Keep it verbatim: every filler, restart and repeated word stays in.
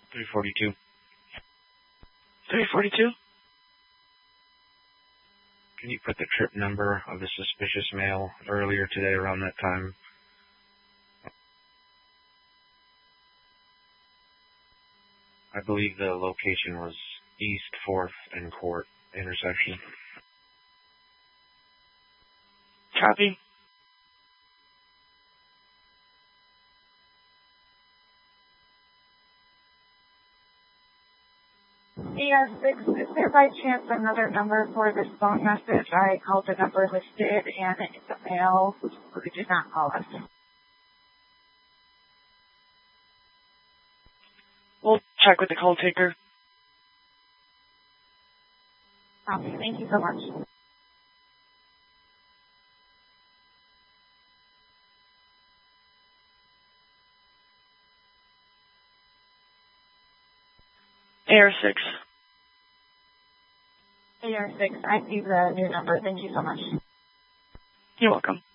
three forty-two. three forty-two? Can you put the trip number of the suspicious mail earlier today around that time? I believe the location was East fourth and Court intersection. Copy. E R six, is there by chance another number for this phone message? I called the number listed and it's a male who did not call us. We'll check with the call taker. Okay, thank you so much. A R six. A R six, I see the new number. Thank you so much. You're welcome.